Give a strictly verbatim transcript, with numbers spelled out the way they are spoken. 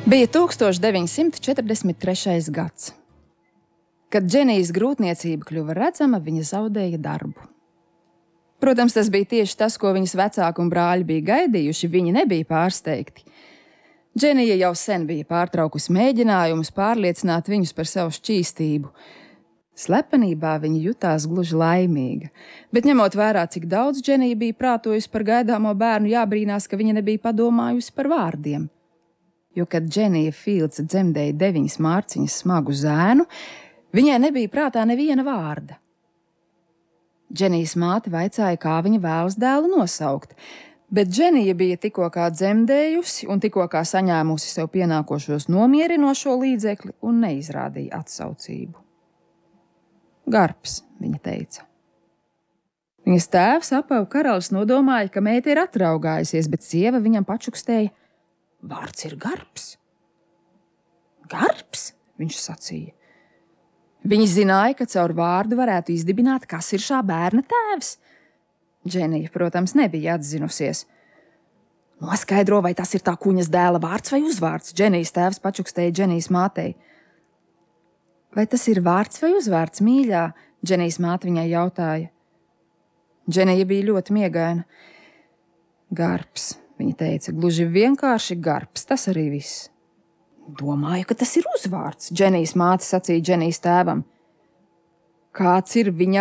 Bija tūkstoš deviņsimt četrdesmit trešais gads. Kad Dženijas grūtniecība kļuva redzama, viņa zaudēja darbu. Protams, tas bija tieši tas, ko viņas vecāki un brāļi bija gaidījuši, viņi nebija pārsteigti. Dženija jau sen bija pārtraukusi mēģinājumus pārliecināt viņus par savu šķīstību. Slepenībā viņa jutās gluži laimīga, bet ņemot vērā, cik daudz Dženija bija prātojusi par gaidāmo bērnu, jābrīnās, ka viņa nebija padomājusi par vārdiem. Jo, kad Dženija Fīldse dzemdēja deviņas mārciņas smagu zēnu, viņai nebija prātā neviena vārda. Dženijas māte vaicāja, kā viņa vēlas dēlu nosaukt, bet Dženija bija tikko kā dzemdējusi un tikko kā saņēmusi sev pienākošos nomierinošo līdzekli un neizrādīja atsaucību. Garbs, viņa teica. Viņas tēvs, apavu karalis, nodomāja, ka meita ir atraugājusies, bet sieva viņam pačukstēja: "Vārds ir Garbs." "Garbs?" viņš sacīja. Viņi zināja, ka caur vārdu varētu izdibināt, kas ir šā bērna tēvs. Dženija, protams, nebija atzinusies. "Noskaidro, vai tas ir tā kuņas dēla vārds vai uzvārds?" Dženijas tēvs pačukstēja Dženijas mātei. "Vai tas ir vārds vai uzvārds, mīļā?" Dženijas māte viņai jautāja. Dženija bija ļoti miegaina. "Garbs," viņa teica, "gluži vienkārši Garbs, tas arī viss." "Domāju, ka tas ir uzvārds," Dženijas māte sacīja Dženijas tēvam. "Kāds ir viņa